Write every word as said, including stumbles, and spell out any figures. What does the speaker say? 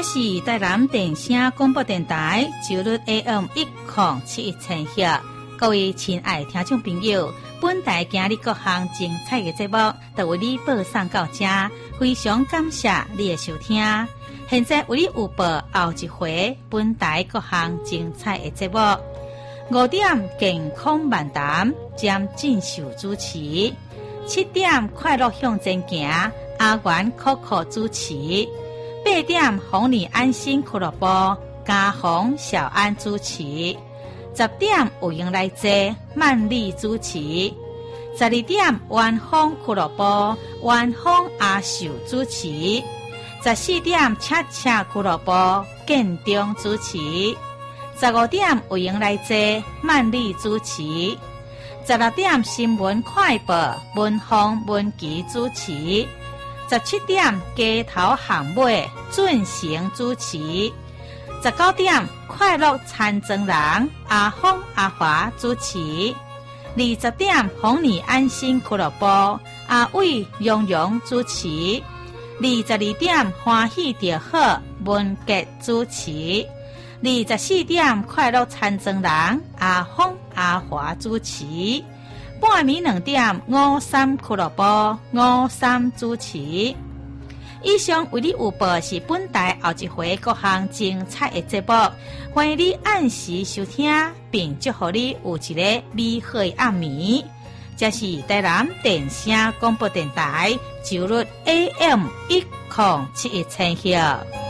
是台南电声广播电台九律 A M 一零七一千赫，各位亲爱听众朋友，本台今日各项精彩的节目都为你播送到这，非常感谢你的收听。现在为你有播后一回本台各项精彩的节目。五點健康漫談將進修主持，七點快樂向前行阿元 Coco 主持，八點紅你安心俱樂部嘉紅小安主持，十點有閒來坐曼麗主持，十二點灣風俱樂部灣風阿秀主持，十四點恰恰俱樂部建中主持，十五點有閒來坐曼麗主持，十六點新聞快報文峰文琪主持，十七點街頭巷尾進行主持，十九點快樂餐莊人阿峰阿華主持，二十點紅你安心俱樂部阿偉蓉蓉主持，二十二點歡喜就好文傑主持，二十四點快樂餐莊人阿峰阿華主持，半暝兩點五三俱樂部五三主持。以上為你有報是本台後一回各項精彩的節目，歡迎你按時收聽，並祝福你有一個美好的暗暝。這是台南電聲廣播電台九律 A M 一零七一千赫。